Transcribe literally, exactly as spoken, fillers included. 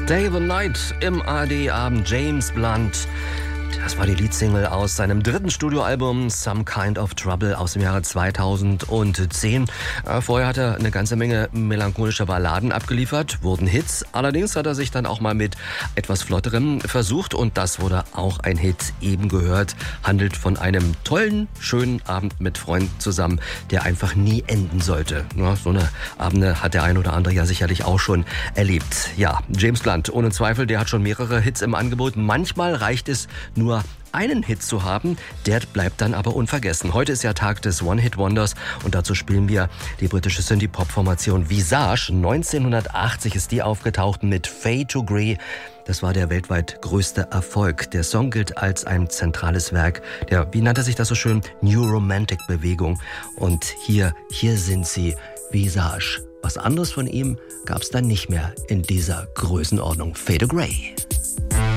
Day the Night im A R D-Abend. James Blunt. Das war die Leadsingle aus seinem dritten Studioalbum Some Kind of Trouble aus dem Jahre zweitausendzehn. Vorher hat er eine ganze Menge melancholischer Balladen abgeliefert, wurden Hits. Allerdings hat er sich dann auch mal mit etwas Flotterem versucht und das wurde auch ein Hit. Eben gehört, handelt von einem tollen, schönen Abend mit Freunden zusammen, der einfach nie enden sollte. Ja, so eine Abende hat der ein oder andere ja sicherlich auch schon erlebt. Ja, James Blunt, ohne Zweifel, der hat schon mehrere Hits im Angebot. Manchmal reicht es nur einen Hit zu haben, der bleibt dann aber unvergessen. Heute ist ja Tag des One-Hit-Wonders und dazu spielen wir die britische Synthie-Pop-Formation Visage. neunzehnhundertachtzig ist die aufgetaucht mit Fade to Grey. Das war der weltweit größte Erfolg. Der Song gilt als ein zentrales Werk der, wie nannte sich das so schön, New Romantic-Bewegung. Und hier, hier sind sie, Visage. Was anderes von ihm gab es dann nicht mehr in dieser Größenordnung. Fade to Grey.